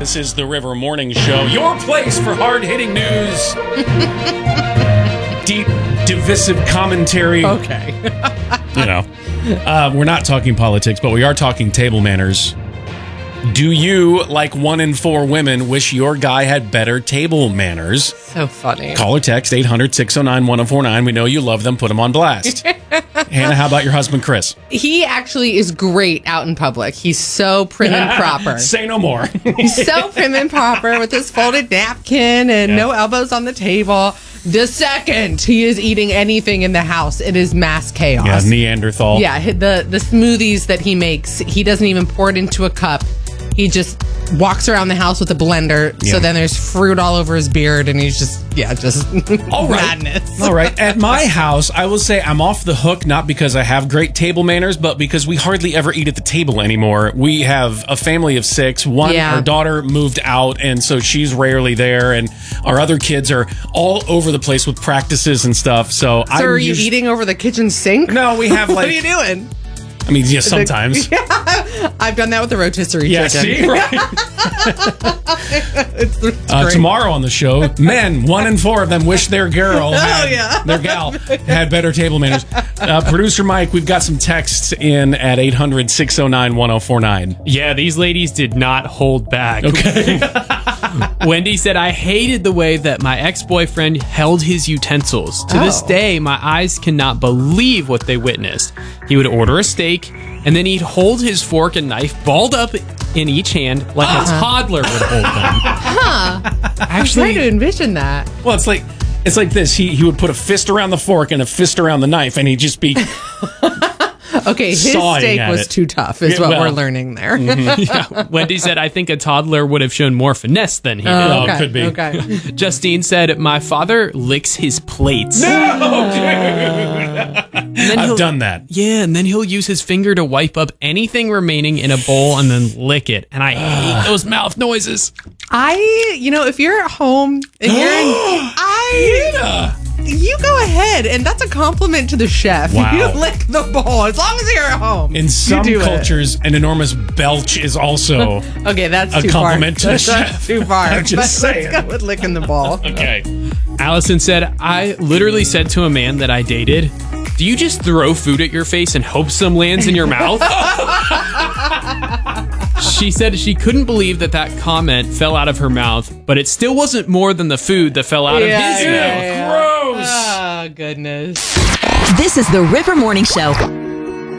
This is the River Morning Show, your place for hard-hitting news. Deep, divisive commentary. Okay. We're not talking politics, but we are talking table manners. Do you, like 1 in 4 women, wish your guy had better table manners? So funny. Call or text 800-609-1049. We know you love them. Put them on blast. Hannah, how about your husband, Chris? He actually is great out in public. He's so prim and proper. Say no more. He's so prim and proper with his folded napkin and no elbows on the table. The second he is eating anything in the house, it is mass chaos. Yeah, Neanderthal. Yeah, the smoothies that he makes, he doesn't even pour it into a cup. He just walks around the house with a blender. Yeah. So then there's fruit all over his beard, and he's just all right. madness. All right. At my house, I will say I'm off the hook, not because I have great table manners, but because we hardly ever eat at the table anymore. We have a family of 6. Our daughter moved out, and so she's rarely there, and our other kids are all over the place with practices and stuff. So are you eating over the kitchen sink? No, we have What are you doing? I mean, yeah, sometimes. I've done that with the rotisserie chicken. See, right? it's tomorrow on the show, men, 1 in 4 of them wish their gal had better table manners. Producer Mike, we've got some texts in at 800-609-1049. Yeah, these ladies did not hold back. Okay. Wendy said, I hated the way that my ex-boyfriend held his utensils. To this day, my eyes cannot believe what they witnessed. He would order a steak, and then he'd hold his fork and knife balled up in each hand like a toddler would hold them. Actually, I'm trying to envision that. Well, it's like this. He would put a fist around the fork and a fist around the knife, and he'd just be... Okay, his steak was too tough, is what we're learning there. Mm-hmm. Yeah. Wendy said, I think a toddler would have shown more finesse than he did. Okay. Could be. Okay. Justine said, my father licks his plates. No, dude. I've done that. Yeah, and then he'll use his finger to wipe up anything remaining in a bowl and then lick it. And I hate those mouth noises. If you're at home and you go ahead, and that's a compliment to the chef. Wow. You lick the bowl as long as you're at home. In some cultures, an enormous belch is also okay. That's a too compliment far. to the chef. That's too far. I'm just saying. Let's go with licking the bowl. Okay. Allison said, I literally said to a man that I dated, do you just throw food at your face and hope some lands in your mouth? She said she couldn't believe that comment fell out of her mouth, but it still wasn't more than the food that fell out of his mouth. Gross. Oh, goodness. This is the River Morning Show.